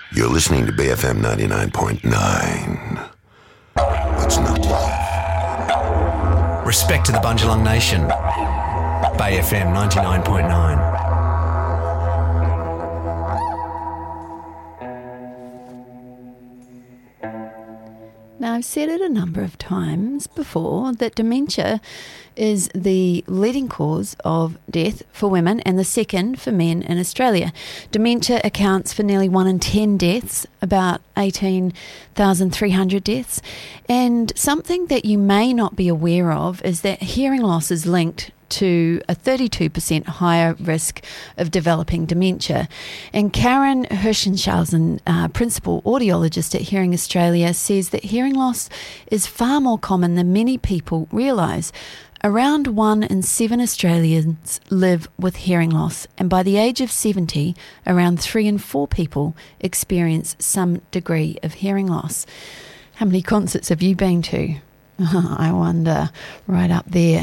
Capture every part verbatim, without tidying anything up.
You're listening to Bay F M ninety-nine point nine. What's not to love? Respect to the Bundjalung Nation. Bay F M ninety-nine point nine. Now, I've said it a number of times before that dementia is the leading cause of death for women and the second for men in Australia. Dementia accounts for nearly one in ten deaths, about eighteen thousand three hundred deaths. And something that you may not be aware of is that hearing loss is linked to a thirty-two percent higher risk of developing dementia. And Karen Hirschenshausen, uh, principal audiologist at Hearing Australia, says that hearing loss is far more common than many people realise. Around one in seven Australians live with hearing loss, and by the age of seventy, around three in four people experience some degree of hearing loss. How many concerts have you been to? Oh, I wonder, right up there,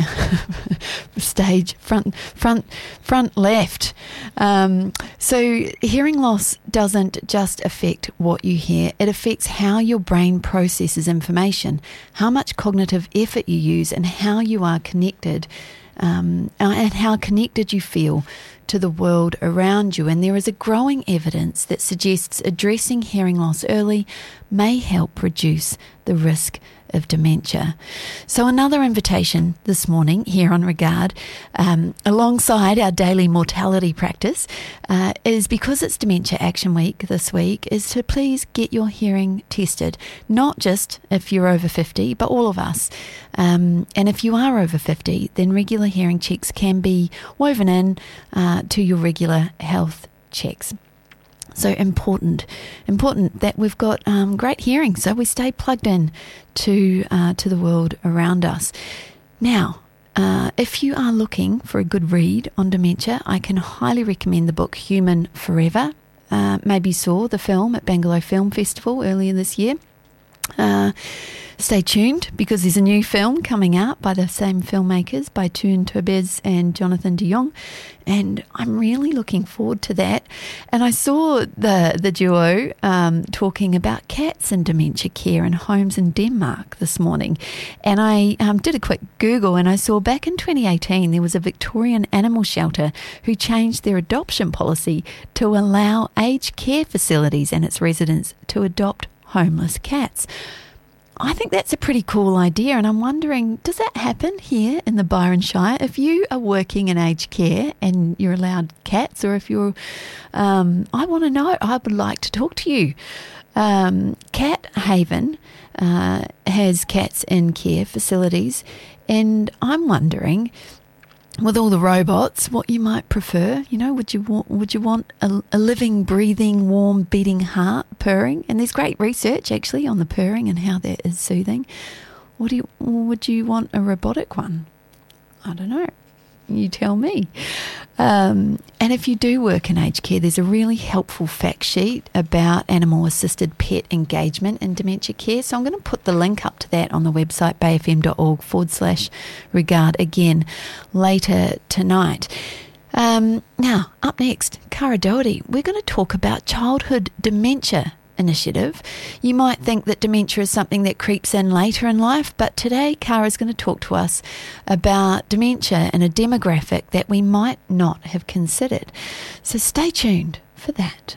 stage front, front, front left. Um, so hearing loss doesn't just affect what you hear; it affects how your brain processes information, how much cognitive effort you use, and how you are connected, um, and how connected you feel to the world around you. And there is a growing evidence that suggests addressing hearing loss early may help reduce the risk of dementia. So another invitation this morning here on Regard, um, alongside our daily mortality practice, uh, is because it's Dementia Action Week this week, is to please get your hearing tested. Not just if you're over fifty, but all of us. Um, and if you are over fifty, then regular hearing checks can be woven in uh, to your regular health checks. So important, important that we've got um, great hearing, so we stay plugged in to uh, to the world around us. Now, uh, if you are looking for a good read on dementia, I can highly recommend the book Human Forever. Uh, maybe you saw the film at Bangalore Film Festival earlier this year. Uh, stay tuned because there's a new film coming out by the same filmmakers, by Tuan Tobez and Jonathan de Jong, and I'm really looking forward to that. And I saw the the duo um, talking about cats and dementia care in homes in Denmark this morning, and I um, did a quick Google and I saw back in twenty eighteen there was a Victorian animal shelter who changed their adoption policy to allow aged care facilities and its residents to adopt homeless cats. I think that's a pretty cool idea, and I'm wondering, does that happen here in the Byron Shire? If you are working in aged care and you're allowed cats, or if you're, um, I want to know, I would like to talk to you. Um, Cat Haven uh, has cats in care facilities, and I'm wondering, with all the robots, what you might prefer. You know, would you want would you want a, a living, breathing, warm, beating heart purring? And there's great research actually on the purring and how that is soothing. What do you would you want a robotic one? I don't know. You tell me. Um, and if you do work in aged care, there's a really helpful fact sheet about animal-assisted pet engagement in dementia care. So I'm going to put the link up to that on the website, bayfm.org forward slash regard again later tonight. Um, now, up next, Cara Doherty. We're going to talk about childhood dementia initiative. You might think that dementia is something that creeps in later in life, but today Cara is going to talk to us about dementia and a demographic that we might not have considered. So stay tuned for that.